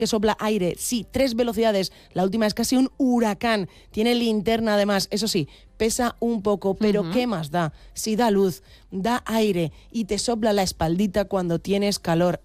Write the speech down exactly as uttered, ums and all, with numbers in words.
que sopla aire, sí, tres velocidades, la última es casi un huracán, tiene linterna además, eso sí, pesa un poco, pero uh-huh. ¿qué más da? Si da luz, da aire y te sopla la espaldita cuando tienes calor,